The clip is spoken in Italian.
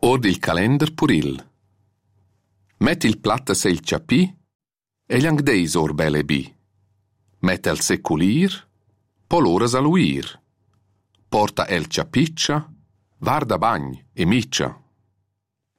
Od il calender puril. Metti il platta se il ciapì e gli angdeis or belle bi. Mette il seculir, poloras aluir. Porta el ciapiccia, varda bagn e miccia.